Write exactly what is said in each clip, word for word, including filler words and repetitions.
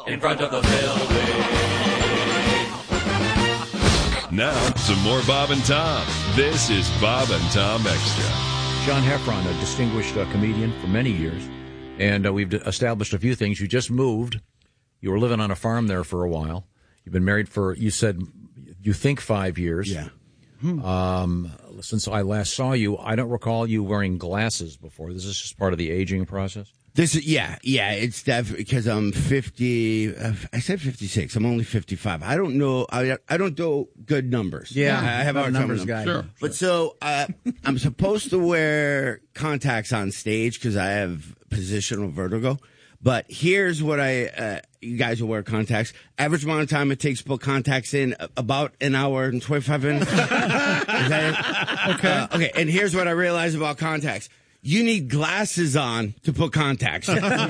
in front of the building. Now, some more Bob and Tom. This is Bob and Tom Extra. John Heffron, a distinguished uh, comedian for many years, and uh, we've d- established a few things. You just moved. You were living on a farm there for a while. You've been married for, you said, you think five years. Yeah. Hmm. Um, since I last saw you, I don't recall you wearing glasses before. This is just part of the aging process? This is, yeah, yeah, it's definitely because I'm fifty. Uh, I said fifty-six. I'm only fifty-five. I don't know. I I don't do good numbers. Yeah, I have a numbers guy. Sure. But so uh, I'm supposed to wear contacts on stage because I have positional vertigo. But here's what I, uh, you guys will wear contacts. Average amount of time it takes to put contacts in, about an hour and twenty-five minutes. Is that it? Okay. Uh, okay. And here's what I realized about contacts. You need glasses on to put contacts.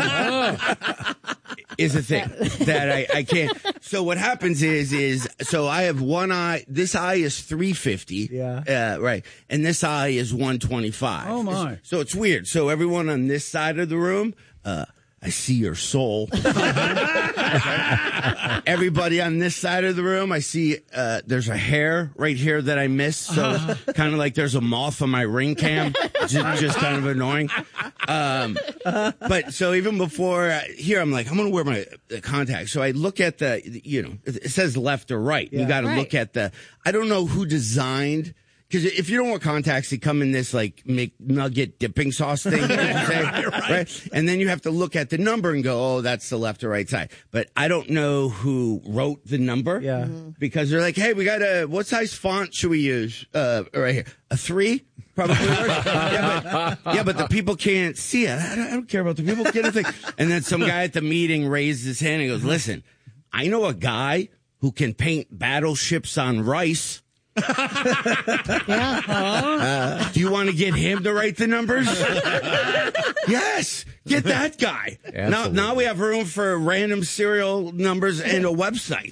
Is a thing that I, I can't. So what happens is, is, so I have one eye, this eye is three fifty. Yeah. Uh, right. And this eye is one twenty-five. Oh, my. So it's weird. So everyone on this side of the room, uh, I see your soul. Everybody on this side of the room, I see uh, there's a hair right here that I missed. So kind of like there's a moth on my ring cam. just, just kind of annoying. Um, but so even before uh, here, I'm like, I'm going to wear my uh, contacts. So I look at the, you know, it says left or right. Yeah. You got to Right. look at the, I don't know who designed. Because if you don't wear contacts, they come in this like McNugget dipping sauce thing, right, right. right? And then you have to look at the number and go, "Oh, that's the left or right side." But I don't know who wrote the number, Yeah. Mm-hmm. because they're like, "Hey, we got a what size font should we use?" Uh, right here, a three. Probably works. yeah, but, yeah, but the people can't see it. I don't, I don't care about the people. Get a thing. And then some guy at the meeting raised his hand and goes, "Listen, I know a guy who can paint battleships on rice." Yeah. Uh, do you want to get him to write the numbers? Yes, get that guy. Now, Absolutely. now we have room for random serial numbers and a website.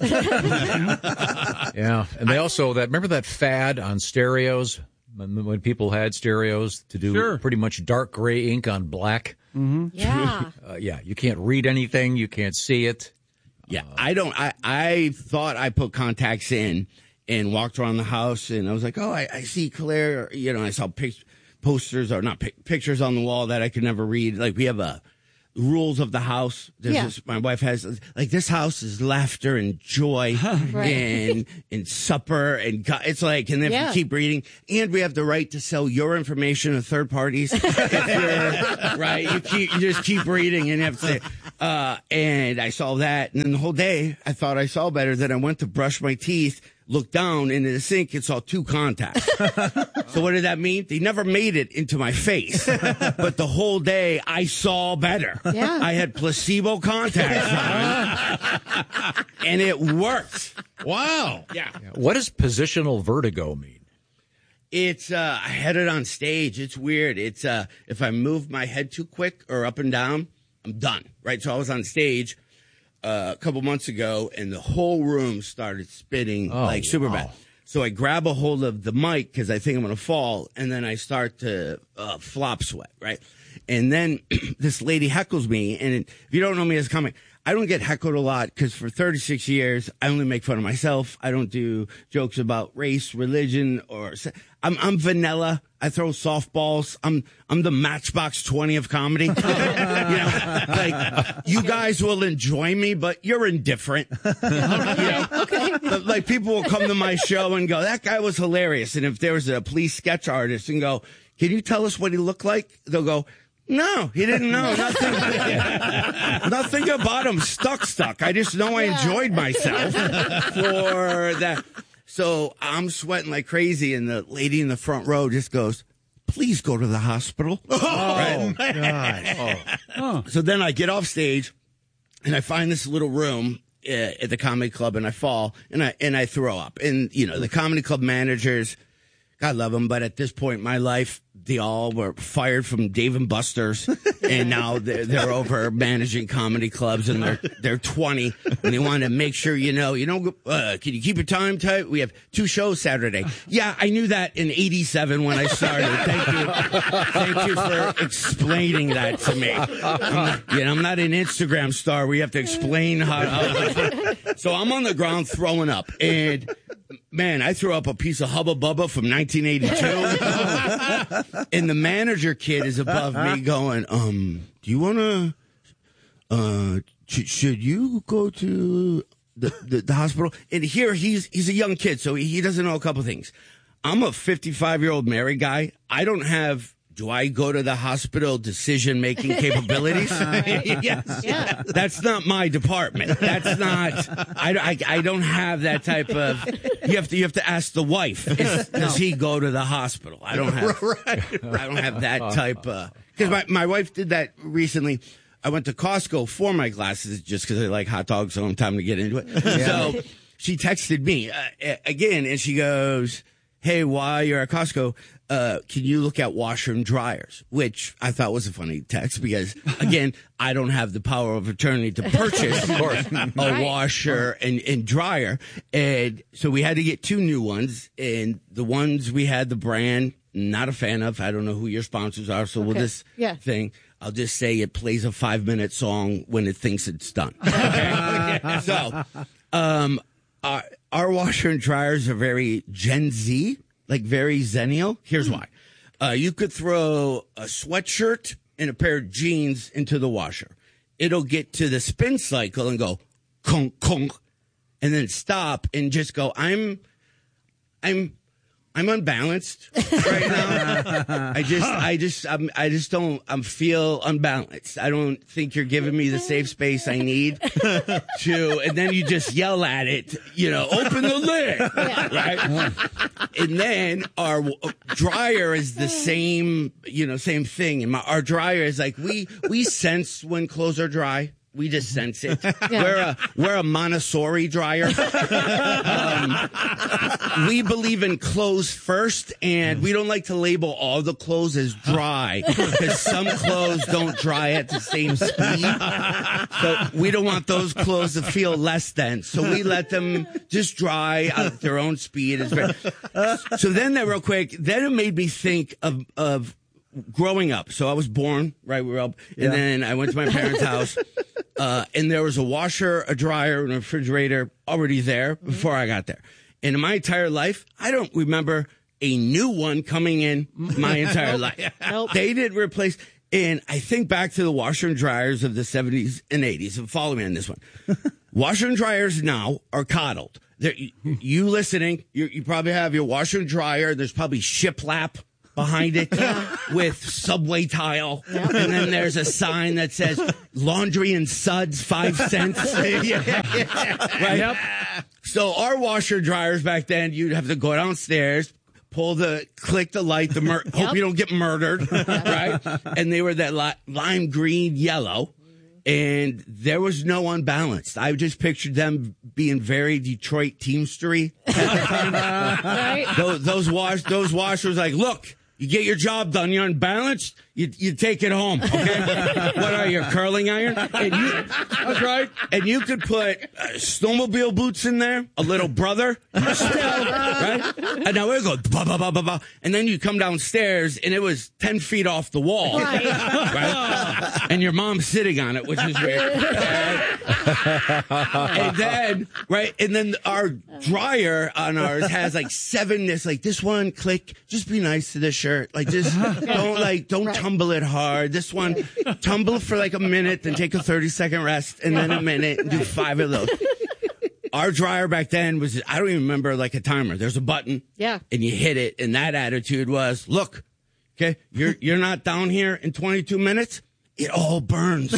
Yeah, and they also that remember that fad on stereos when, when people had stereos to do Sure. pretty much dark gray ink on black. Yeah. Uh, yeah, you can't read anything, you can't see it. Yeah, I don't. I I thought I put contacts in and walked around the house, and I was like, oh, I, I see Claire. You know, I saw pic- posters or not pic- pictures on the wall that I could never read. Like we have a rules of the house. There's Yeah. this, my wife has like this house is laughter and joy Right. and and supper and go- it's like, and then Yeah. if you keep reading, and we have the right to sell your information to third parties. If you're, right, you keep you just keep reading and you have to say. Uh, and I saw that, and then the whole day I thought I saw better. Then I went to brush my teeth. Looked down into the sink and saw two contacts. So what did that mean? They never made it into my face. But the whole day, I saw better. Yeah. I had placebo contacts on. And it worked. Wow. Yeah. What does positional vertigo mean? It's, uh, I had it on stage. It's weird. It's, uh, if I move my head too quick or up and down, I'm done. Right? So I was on stage Uh, a couple months ago, and the whole room started spitting Oh, like super wow. bad. So I grab a hold of the mic because I think I'm going to fall, and then I start to uh, flop sweat, right? And then this lady heckles me, and if you don't know me as a comic, I don't get heckled a lot because for thirty-six years, I only make fun of myself. I don't do jokes about race, religion, or se- I'm I'm vanilla. I throw softballs. I'm I'm the Matchbox twenty of comedy. You know, like you guys will enjoy me, but you're indifferent. You know? Okay. But, like people will come to my show and go, "That guy was hilarious." And if there was a police sketch artist and go, "Can you tell us what he looked like?" They'll go, "No, he didn't know nothing. Nothing about him stuck, stuck. I just know I Yeah. enjoyed myself for that." So I'm sweating like crazy, and the lady in the front row just goes, "Please go to the hospital." Oh, God. Oh. So then I get off stage, and I find this little room uh, at the comedy club, and I fall, and I and I throw up. And you know, the comedy club managers God love them, but at this point in my life, they all were fired from Dave and Buster's, and now they're, they're over managing comedy clubs, and they're they're twenty, and they want to make sure you know, you know, uh, can you keep your time tight? We have two shows Saturday. Yeah, I knew that in eighty-seven when I started. Thank you, thank you for explaining that to me. I'm not, you know, I'm not an Instagram star where you have to explain how. how so I'm on the ground throwing up, and man, I threw up a piece of Hubba Bubba from nineteen eighty-two. And the manager kid is above me going, um, do you want to, uh, sh- should you go to the, the, the hospital? And here he's, he's a young kid, so he, he doesn't know a couple things. I'm a fifty-five-year-old married guy. I don't have, do I go to the hospital decision-making capabilities? Yes. Yeah. That's not my department. That's not, I, I, I don't have that type of, you have to, you have to ask the wife, is, does he go to the hospital? I don't have, I don't have that type of, because my, my wife did that recently. I went to Costco for my glasses just because I like hot dogs, so I'm time to get into it. Yeah. So she texted me uh, again, and she goes, hey, while you're at Costco, uh, can you look at washer and dryers? Which I thought was a funny text because, again, I don't have the power of attorney to purchase of course. a washer and, and dryer. And so we had to get two new ones. And the ones we had, the brand, not a fan of. I don't know who your sponsors are. So Okay. with this Yeah. thing, I'll just say it plays a five-minute song when it thinks it's done. Okay? So, um, our, our washer and dryers are very Gen Z, like very zennial. Here's why. Uh, you could throw a sweatshirt and a pair of jeans into the washer. It'll get to the spin cycle and go, conk, conk, and then stop and just go, I'm, I'm, I'm unbalanced right now. I just, I just, I'm, I just don't, I'm feel unbalanced. I don't think you're giving me the safe space I need to, and then you just yell at it, you know, open the lid, right? And then our dryer is the same, you know, same thing. And my, our dryer is like, we, we sense when clothes are dry. We just sense it. Yeah. We're a we're a Montessori dryer. um, we believe in clothes first, and we don't like to label all the clothes as dry because some clothes don't dry at the same speed. So we don't want those clothes to feel less than. So we let them just dry at their own speed. It's very, so then, that real quick, then it made me think of of growing up. So I was born right. We were up, and Yeah. then I went to my parents' house. Uh, and there was a washer, a dryer, and a refrigerator already there before I got there. And in my entire life, I don't remember a new one coming in my entire life. Nope. They didn't replace. And I think back to the washer and dryers of the seventies and eighties. And follow me on this one. Washer and dryers now are coddled. They're, you, you listening, you, you probably have your washer and dryer. There's probably shiplap behind it with subway tile. And then there's a sign that says laundry and suds, five cents. Yeah, yeah. Right? Yep. So our washer dryers back then, you'd have to go downstairs, pull the, click the light, the mur- hope you don't get murdered, right? And they were that li- lime green yellow. And there was no unbalanced. I just pictured them being very Detroit teamstery. Right? those those wash those washers like, look, you get your job done, you're unbalanced, you you take it home, okay? What are you, curling iron? And you, that's right. And you could put uh, snowmobile boots in there, a little brother, still, right? And now we go, bah, bah, bah, bah, bah. And then you come downstairs, and it was ten feet off the wall, Right. right? And your mom's sitting on it, which is weird. And then, right, and then our dryer on ours has like seven, this, like this one, click, just be nice to this shirt. Like, just don't, like, don't Right. tumble it hard. This one, tumble for like a minute, then take a thirty second rest, and then a minute, and do five of those. Our dryer back then was, I don't even remember, like a timer. There's a button. Yeah. And you hit it, and that attitude was, look, okay, you're, you're not down here in twenty-two minutes. it all burns.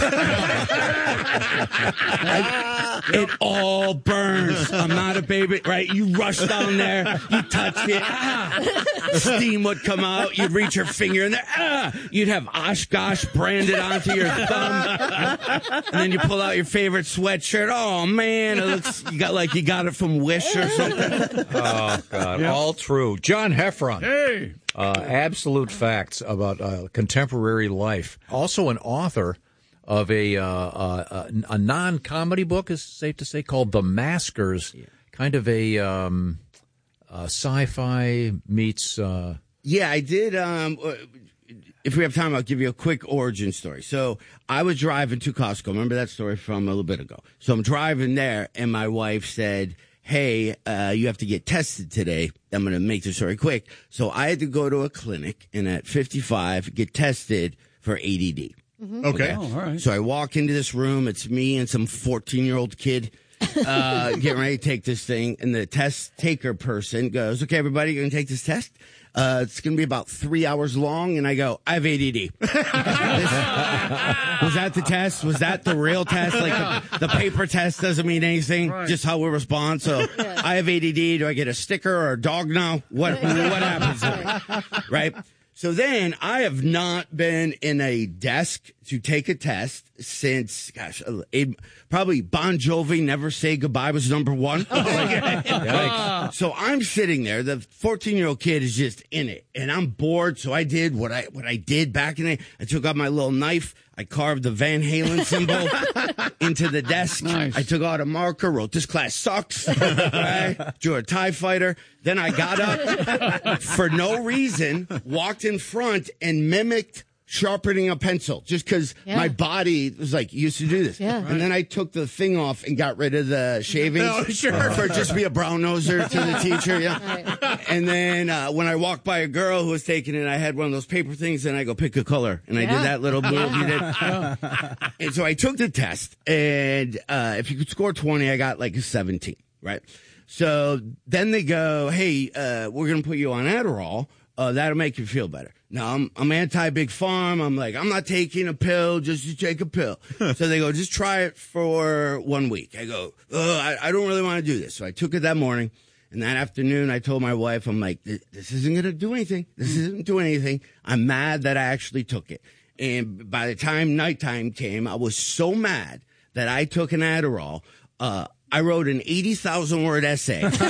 I, it all burns. I'm not a baby, right? You rush down there, you touch it, ah, steam would come out. You'd reach your finger in there, ah, you'd have Oshkosh branded onto your thumb, and then you pull out your favorite sweatshirt. Oh man, it looks you got like you got it from Wish or something. Oh God, all true. John Heffron. Hey. Uh, absolute facts about uh, contemporary life. Also an author of a uh, uh, a non-comedy book, is safe to say, called The Maskers. Yeah. Kind of a um, uh, sci-fi meets... Uh... Yeah, I did... Um, if we have time, I'll give you a quick origin story. So I was driving to Costco. Remember that story from a little bit ago? So I'm driving there, and my wife said... hey, uh, you have to get tested today. I'm going to make the story quick. So I had to go to a clinic and at fifty-five get tested for A D D. Mm-hmm. Okay. Oh, all right. So I walk into this room. It's me and some fourteen-year-old kid uh, getting ready to take this thing. And the test taker person goes, okay, everybody, you're going to take this test? Uh, it's going to be about three hours long. And I go, I have A D D. This, was that the test? Was that the real test? Like the, the paper test doesn't mean anything, right. Just how we respond. So yeah. I have A D D. Do I get a sticker or a dog now? What, what happens to me? Right? So then I have not been in a desk to take a test since, gosh, a, probably Bon Jovi, Never Say Goodbye was number one. Oh, like, like, so I'm sitting there. The fourteen-year-old kid is just in it, and I'm bored. So I did what I what I did back in the day. I took out my little knife. I carved the Van Halen symbol into the desk. Nice. I took out a marker, wrote, this class sucks. Right? Drew a TIE fighter. Then I got up for no reason, walked in front and mimicked sharpening a pencil just because yeah. my body was like, used to do this. Yeah. And right. then I took the thing off and got rid of the shavings no, sure. for just be a brown noser to the teacher. Yeah. Right. And then uh, when I walked by a girl who was taking it, I had one of those paper things and I go, pick a color. And I yeah. did that little move you did. And so I took the test, and uh, if you could score twenty, I got like a seventeen, right? So then they go, hey, uh, we're going to put you on Adderall. Uh, that'll make you feel better. Now, I'm, I'm anti-Big Farm. I'm like, I'm not taking a pill just to take a pill. So they go, just try it for one week. I go, oh, I, I don't really want to do this. So I took it that morning. And that afternoon, I told my wife, I'm like, this isn't going to do anything. This isn't doing anything. I'm mad that I actually took it. And by the time nighttime came, I was so mad that I took an Adderall. Uh, I wrote an eighty thousand word essay um,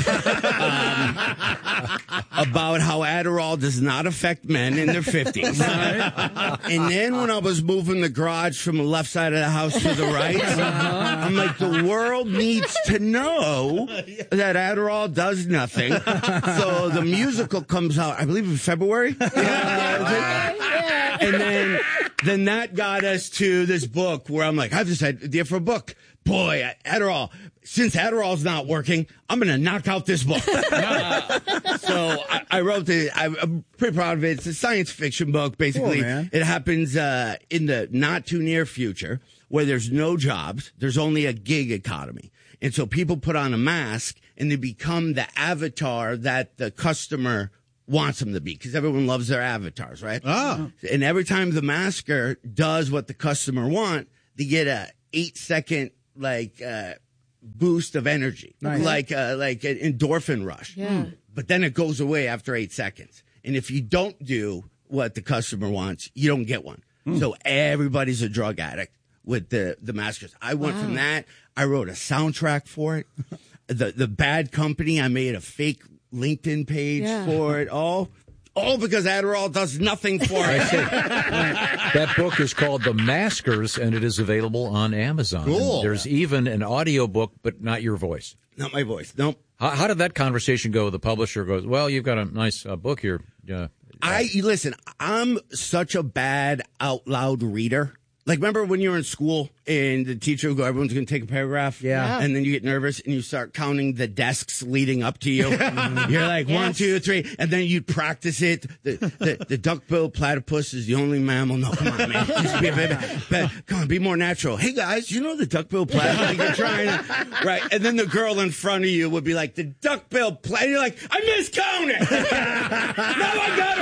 about how Adderall does not affect men in their fifties. And then when I was moving the garage from the left side of the house to the right, I'm like, the world needs to know that Adderall does nothing. So the musical comes out, I believe, in February. And then, then that got us to this book where I'm like, I've just had an idea for a book. Boy, Adderall. Since Adderall's not working, I'm going to knock out this book. uh, so I, I wrote the, I, I'm pretty proud of it. It's a science fiction book, basically. Cool, it happens uh, in the not too near future where there's no jobs. There's only a gig economy. And so people put on a mask and they become the avatar that the customer wants them to be, because everyone loves their avatars, right? Oh. And every time the masker does what the customer want, they get a eight second, like, uh, boost of energy, nice. like uh, like an endorphin rush. Yeah. But then it goes away after eight seconds. And if you don't do what the customer wants, you don't get one. Mm. So everybody's a drug addict with the the maskers. I went wow. from that. I wrote a soundtrack for it. the The Bad Company, I made a fake LinkedIn page yeah. for it. All. All because Adderall does nothing for it. That book is called The Maskers, and it is available on Amazon. Cool. And there's even an audio book, but not your voice. Not my voice. Nope. How, how did that conversation go? The publisher goes, well, you've got a nice uh, book here. Uh, I Listen, I'm such a bad out loud reader. Like, remember when you were in school and the teacher will go, everyone's going to take a paragraph. Yeah. And then you get nervous and you start counting the desks leading up to you. You're like, Yes. one, two, three. And then you practice it. The, the, the duck-billed platypus is the only mammal. No, come on, man. Just be, be, be, come on, be more natural. Hey, guys, you know the duck-billed platypus? You're trying to, right. And then the girl in front of you would be like, the duck-billed platypus. You're like, I miscounted. Now I got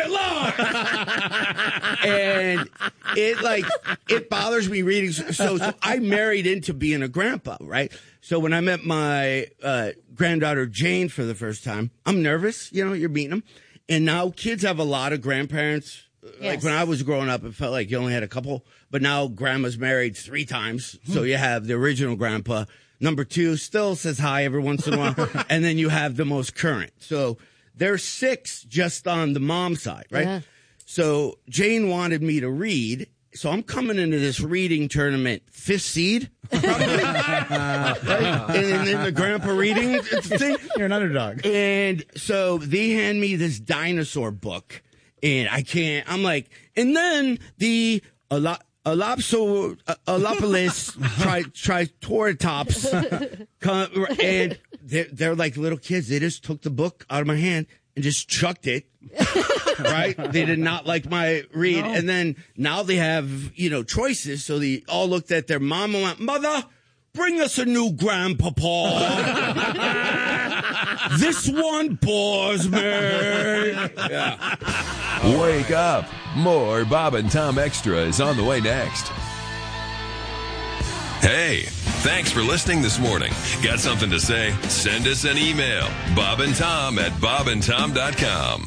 to read it long. And it, like, it bothers me reading. So, so I married into being a grandpa, right? So when I met my uh, granddaughter Jane for the first time, I'm nervous. You know, you're meeting them. And now kids have a lot of grandparents. Like Yes. when I was growing up, it felt like you only had a couple. But now grandma's married three times. So you have the original grandpa. Number two still says hi every once in a while. And then you have the most current. So there's six just on the mom side, right? Yeah. So Jane wanted me to read. So I'm coming into this reading tournament, fifth seed, probably, right? in, in the grandpa reading thing. You're an underdog. And so they hand me this dinosaur book, and I can't. I'm like, and then the Ala- Alapso uh, Alopolis tri- Triceratops, come, and they're, they're like little kids. They just took the book out of my hand and just chucked it. Right? They did not like my read. No. And then now they have, you know, choices. So they all looked at their mom and went, Mother, bring us a new grandpapa. This one bores me. Yeah. Wake up. More Bob and Tom Extra is on the way next. Hey, thanks for listening this morning. Got something to say? Send us an email. Bob and Tom at bob and tom dot com.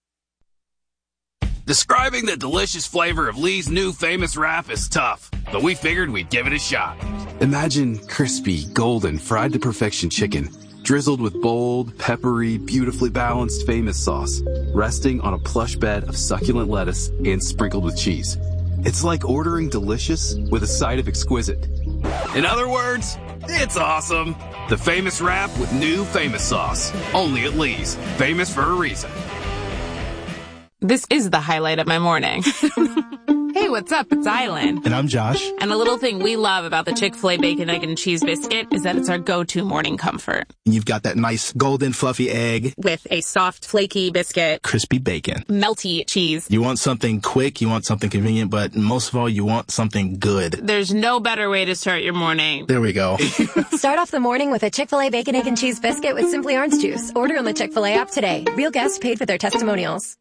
Describing the delicious flavor of Lee's new famous wrap is tough, but we figured we'd give it a shot. Imagine crispy, golden, fried to perfection chicken, drizzled with bold, peppery, beautifully balanced famous sauce, resting on a plush bed of succulent lettuce and sprinkled with cheese. It's like ordering delicious with a side of exquisite. In other words, it's awesome. The famous wrap with new famous sauce. Only at Lee's. Famous for a reason. This is the highlight of my morning. Hey, what's up? It's Island. And I'm Josh. And a little thing we love about the Chick-fil-A Bacon, Egg, and Cheese Biscuit is that it's our go-to morning comfort. You've got that nice golden fluffy egg. With a soft, flaky biscuit. Crispy bacon. Melty cheese. You want something quick, you want something convenient, but most of all, you want something good. There's no better way to start your morning. There we go. Start off the morning with a Chick-fil-A Bacon, Egg, and Cheese Biscuit with Simply Orange Juice. Order on the Chick-fil-A app today. Real guests paid for their testimonials.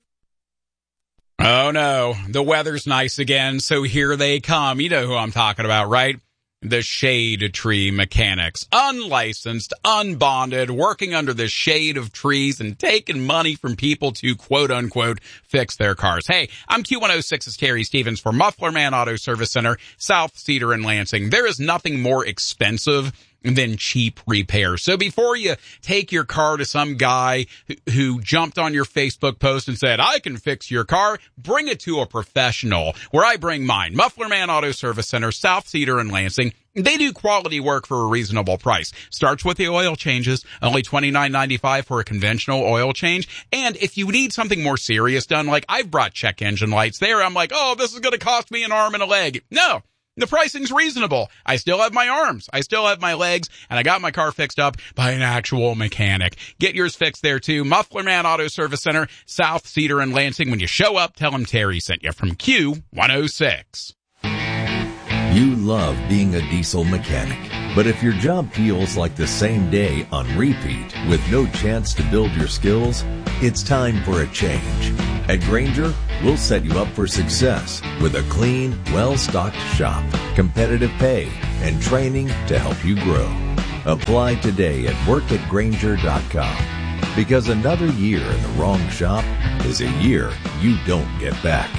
Oh, no. The weather's nice again, so here they come. You know who I'm talking about, right? The shade tree mechanics. Unlicensed, unbonded, working under the shade of trees and taking money from people to, quote-unquote, fix their cars. Hey, I'm Q one oh six's Terry Stevens for Muffler Man Auto Service Center, South Cedar and Lansing. There is nothing more expensive than cheap repair. So before you take your car to some guy who, who jumped on your Facebook post and said, I can fix your car, bring it to a professional, where I bring mine. Muffler Man Auto Service Center, South Cedar and Lansing. They do quality work for a reasonable price. Starts with the oil changes, only twenty-nine ninety-five for a conventional oil change. And if you need something more serious done, like I've brought check engine lights there, I'm like, oh, this is going to cost me an arm and a leg. No. The pricing's reasonable. I still have my arms. I still have my legs. And I got my car fixed up by an actual mechanic. Get yours fixed there, too. Muffler Man Auto Service Center, South Cedar and Lansing. When you show up, tell them Terry sent you from Q one oh six. You love being a diesel mechanic. But if your job feels like the same day on repeat with no chance to build your skills, it's time for a change. At Grainger, we'll set you up for success with a clean, well-stocked shop, competitive pay, and training to help you grow. Apply today at work at grainger dot com. Because another year in the wrong shop is a year you don't get back.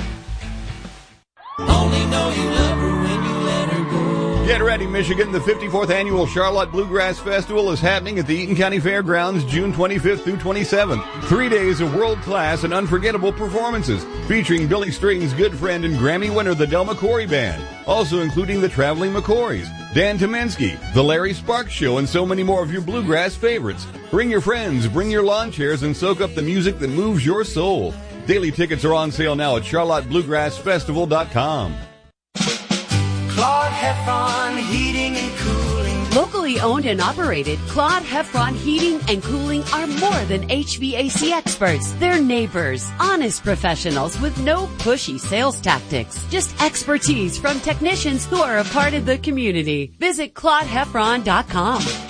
Only know you love her when you let her go. Get ready, Michigan. The fifty-fourth Annual Charlotte Bluegrass Festival is happening at the Eaton County Fairgrounds June twenty-fifth through twenty-seventh. Three days of world-class and unforgettable performances featuring Billy String's good friend and Grammy winner, the Del McCoury Band. Also including the Traveling McCourys, Dan Tomensky, the Larry Sparks Show, and so many more of your bluegrass favorites. Bring your friends, bring your lawn chairs, and soak up the music that moves your soul. Daily tickets are on sale now at charlotte bluegrass festival dot com. Claude Heffron Heating and Cooling. Locally owned and operated, Claude Heffron Heating and Cooling are more than H V A C experts. They're neighbors, honest professionals with no pushy sales tactics. Just expertise from technicians who are a part of the community. Visit Claude Heffron dot com.